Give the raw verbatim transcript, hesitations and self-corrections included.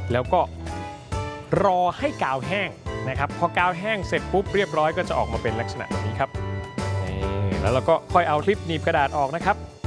แล้วก็รอให้กาวแห้งนะครับพอกาวแห้งเสร็จปุ๊บเรียบร้อยก็จะออกมาเป็นลักษณะแบบนี้ครับนี่แล้วเราก็ค่อยเอาคลิปหนีบกระดาษออกนะครับ